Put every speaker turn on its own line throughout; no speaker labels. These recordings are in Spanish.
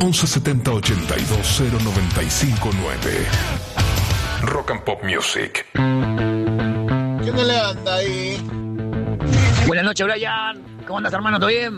1170 82 0959. Rock and Pop Music.
¿Qué le anda ahí?
Buenas noches, Brian. ¿Cómo andas, hermano? ¿Todo bien?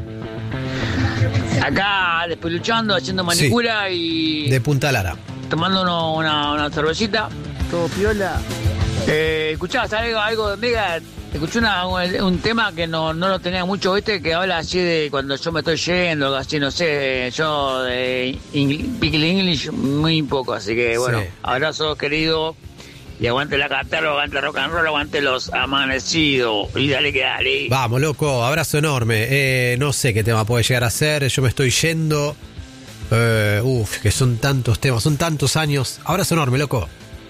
Acá despeluchando, haciendo manicura y...
De Punta Lara.
Tomando una cervecita. Todo piola. ¿Escuchabas algo de Mega? Escuché un tema que no lo tenía mucho, ¿viste? Que habla así de cuando yo me estoy yendo, así, no sé. Yo de English muy poco, así que bueno. Sí. Abrazos, querido. Y aguante la caterva, aguante rock and roll, aguante los amanecidos. Y dale que dale.
Vamos, loco, abrazo enorme. No sé qué tema puede llegar a ser. Yo me estoy yendo. Que son tantos temas, son tantos años. Abrazo enorme, loco.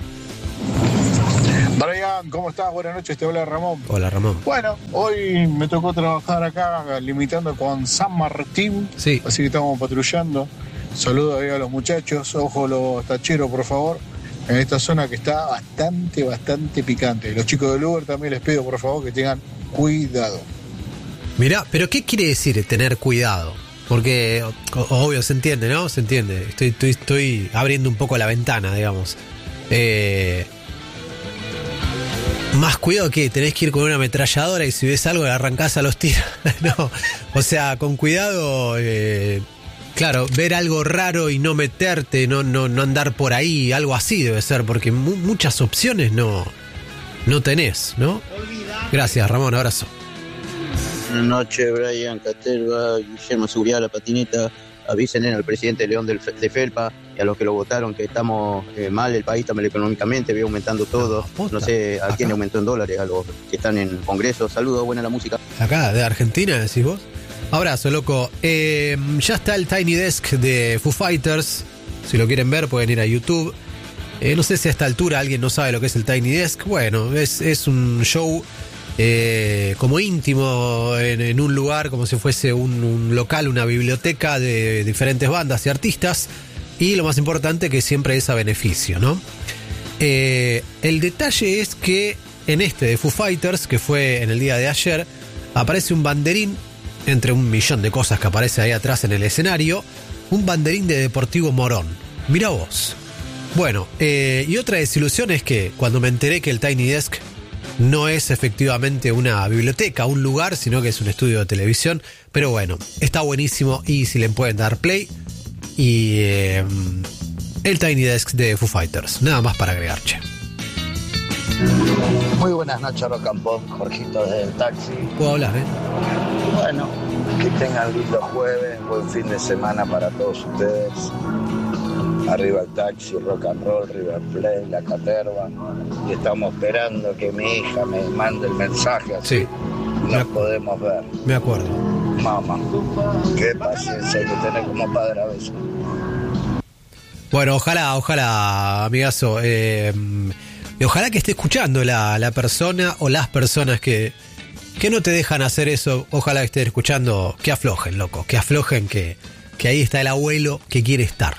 Brian, ¿cómo estás? Buenas noches, te habla Ramón.
Hola, Ramón.
Bueno, hoy me tocó trabajar acá limitando con San Martín.
Sí.
Así que estamos patrullando. Saludos ahí a los muchachos. Ojo los tacheros, por favor. En esta zona que está bastante picante. Los chicos del Uber también les pido, por favor, que tengan cuidado.
Mirá, pero ¿qué quiere decir tener cuidado? Porque, obvio, se entiende, ¿no? Se entiende. Estoy abriendo un poco la ventana, digamos. Más cuidado que tenés que ir con una ametralladora y si ves algo le arrancás a los tiros. No, o sea, con cuidado... Claro, ver algo raro y no meterte, no andar por ahí, algo así debe ser, porque muchas opciones no tenés, ¿no? Gracias, Ramón, abrazo.
Buenas noches, Brian, Caterva, Guillermo Seguridad, La Patineta. Avisen al presidente León de Felpa y a los que lo votaron que estamos mal, el país también económicamente, viene aumentando todo. No sé a quién le aumentó en dólares, a los que están en Congreso. Saludos, buena la música.
Acá, de Argentina, decís vos. Abrazo, loco. Ya está el Tiny Desk de Foo Fighters. Si lo quieren ver, pueden ir a YouTube. No sé si a esta altura alguien no sabe lo que es el Tiny Desk. Bueno, es un show como íntimo en un lugar, como si fuese un local, una biblioteca de diferentes bandas y artistas. Y lo más importante, que siempre es a beneficio, ¿no? El detalle es que en este de Foo Fighters, que fue en el día de ayer, aparece un banderín entre un millón de cosas que aparece ahí atrás en el escenario, un banderín de Deportivo Morón. Mirá vos. Bueno, y otra desilusión es que cuando me enteré que el Tiny Desk no es efectivamente una biblioteca, un lugar, sino que es un estudio de televisión, pero bueno, está buenísimo y si le pueden dar play. Y el Tiny Desk de Foo Fighters, nada más para agregar, che.
Muy buenas noches, Rock and Pop, Jorgito desde el taxi.
¿Puedo hablar,
Bueno, que tengan lindo jueves, buen fin de semana para todos ustedes. Arriba el taxi, rock and roll, River Plate, la Caterva. Y estamos esperando que mi hija me mande el mensaje, así
sí,
nos podemos ver.
Me acuerdo.
Mamá, qué paciencia hay que tener como padre a veces.
Bueno, ojalá, amigazo. Y ojalá que esté escuchando la persona o las personas que no te dejan hacer eso. Ojalá que estén escuchando, que aflojen, loco. Que aflojen, que ahí está el abuelo que quiere estar.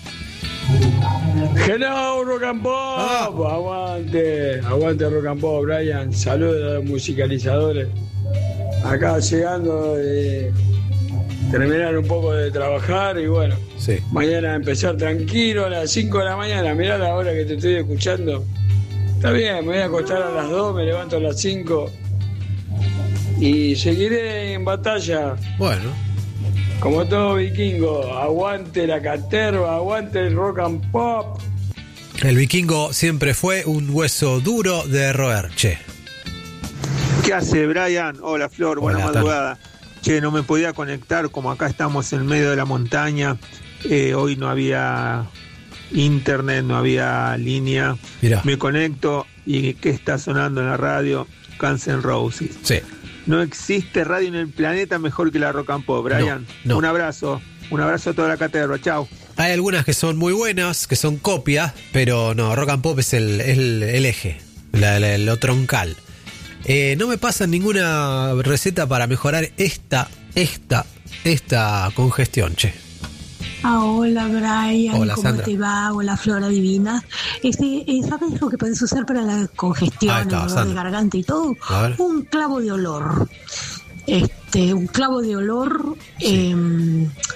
Hello, Rock and Pop. Aguante Rock and Pop, Brian. Saludos a los musicalizadores. Acá llegando de terminar un poco de trabajar y bueno,
sí.
Mañana empezar tranquilo a las 5 de la mañana. Mirá la hora que te estoy escuchando. Está bien, me voy a acostar a las 2, me levanto a las 5 y seguiré en batalla.
Bueno.
Como todo vikingo, aguante la Caterva, aguante el Rock and Pop.
El vikingo siempre fue un hueso duro de roer, che.
¿Qué hace, Brian? Hola, Flor, buena madrugada. Che, no me podía conectar, como acá estamos en medio de la montaña. Hoy no había internet, no había línea.
Mirá.
Me conecto y ¿qué está sonando en la radio? Guns N' Roses.
Sí.
No existe radio en el planeta mejor que la Rock and Pop, Brian.
No.
Un abrazo a toda la Caterva, chao.
Hay algunas que son muy buenas, que son copias, pero no, Rock and Pop es el eje, lo troncal. No me pasan ninguna receta para mejorar esta congestión, che.
Hola Brian,
hola,
¿cómo
Sandra.
te va? Hola Flora Divina. ¿Sabes lo que puedes usar para la congestión, el dolor de garganta y todo? Un clavo de olor. Un clavo de olor,
sí.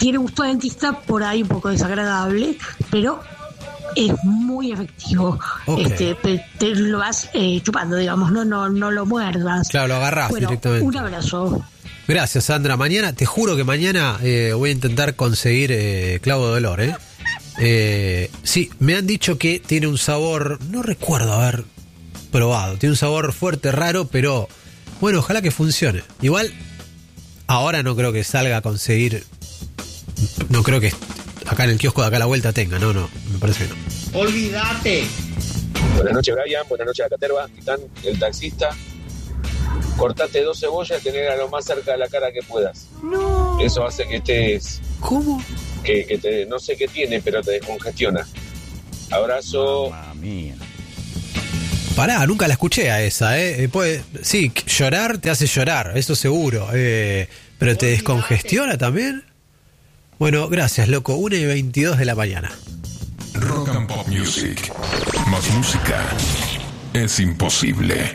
tiene gusto a dentista, por ahí un poco desagradable, pero es muy efectivo.
Okay.
Te lo vas chupando, digamos, no lo muerdas.
Claro, lo agarrás directamente.
Un abrazo.
Gracias, Sandra. Mañana, te juro que mañana voy a intentar conseguir clavo de olor, sí, me han dicho que tiene un sabor, no recuerdo haber probado, tiene un sabor fuerte, raro, pero bueno, ojalá que funcione. Igual, ahora no creo que salga a conseguir, no creo que acá en el kiosco de acá a la vuelta tenga, no, me parece que no.
¡Olvídate!
Buenas noches, Brian, buenas noches a Caterva, Titán, el taxista. Cortate 2 cebollas y tener a lo más cerca de la cara que puedas.
No.
Eso hace que estés...
¿Cómo?
Que te, no sé qué tiene, pero te descongestiona. Abrazo.
Mamma mía.
Pará, nunca la escuché a esa, sí, llorar te hace llorar, eso seguro. Pero te descongestiona también. Bueno, gracias, loco. 1:22 de la mañana.
Rock and Pop Music. Más música es imposible.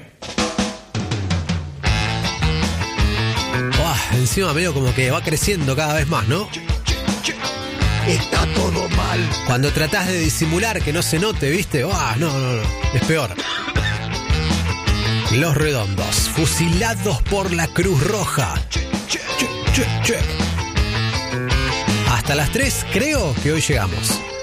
Encima medio como que va creciendo cada vez más, ¿no?
Está todo mal.
Cuando tratás de disimular que no se note, ¿viste? No, es peor. Los Redondos, fusilados por la Cruz Roja. Hasta las 3 creo que hoy llegamos.